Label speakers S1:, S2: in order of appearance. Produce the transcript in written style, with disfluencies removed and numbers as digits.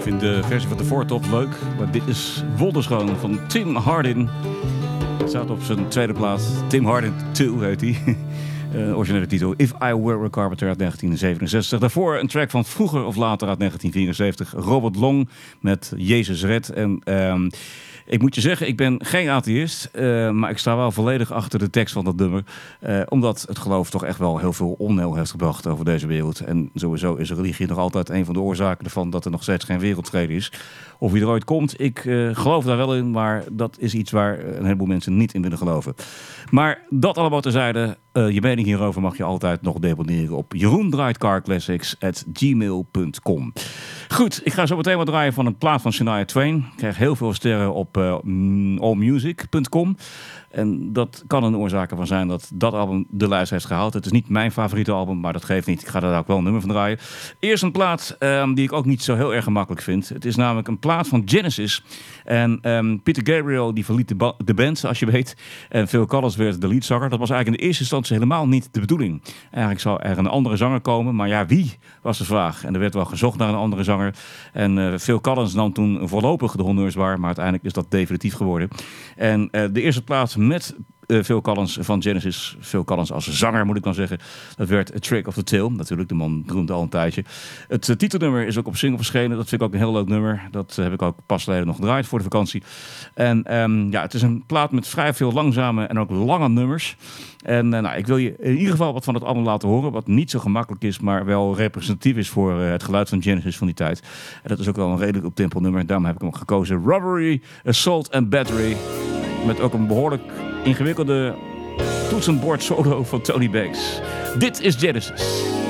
S1: vind de versie van de Four Tops leuk, maar dit is Wonderschoon van Tim Hardin. Het staat op zijn tweede plaats. Tim Hardin 2 heet hij. Originele titel If I Were a Carpenter uit 1967. Daarvoor een track van vroeger of later uit 1974. Robert Long met Jezus Red. En ik moet je zeggen, ik ben geen atheïst, maar ik sta wel volledig achter de tekst van dat nummer. Omdat het geloof toch echt wel heel veel onheil heeft gebracht over deze wereld. En sowieso is religie nog altijd een van de oorzaken ervan dat er nog steeds geen wereldvrede is. Of wie er ooit komt, ik geloof daar wel in, maar dat is iets waar een heleboel mensen niet in willen geloven. Maar dat allemaal terzijde, je mening hierover mag je altijd nog deponeren op jeroendraaitcarclassics@gmail.com. Goed, ik ga zo meteen wat draaien van een plaat van Shania Twain. Ik krijg heel veel sterren op allmusic.com. En dat kan een oorzaak van zijn dat dat album de lijst heeft gehaald. Het is niet mijn favoriete album, maar dat geeft niet. Ik ga daar ook wel een nummer van draaien. Eerst een plaat die ik ook niet zo heel erg gemakkelijk vind. Het is namelijk een plaat van Genesis. En Peter Gabriel die verliet de band, zoals je weet. En Phil Collins werd de leadzanger. Dat was eigenlijk in de eerste instantie helemaal niet de bedoeling. Eigenlijk zou er een andere zanger komen. Maar ja, wie was de vraag? En er werd wel gezocht naar een andere zanger. En Phil Collins nam toen voorlopig de honneurs waar. Maar uiteindelijk is dat definitief geworden. En de eerste plaat met Phil Collins van Genesis. Phil Collins als zanger moet ik dan zeggen. Dat werd A Trick of the Tail. Natuurlijk, de man roemt al een tijdje. Het titelnummer is ook op single verschenen. Dat vind ik ook een heel leuk nummer. Dat heb ik ook pas geleden nog gedraaid voor de vakantie. En ja, het is een plaat met vrij veel langzame en ook lange nummers. En ik wil je in ieder geval wat van het album laten horen. Wat niet zo gemakkelijk is, maar wel representatief is voor het geluid van Genesis van die tijd. En dat is ook wel een redelijk op-tempo nummer. Daarom heb ik hem gekozen. Robbery, Assault and Battery. Met ook een behoorlijk ingewikkelde toetsenbord solo van Tony Banks. Dit is Genesis.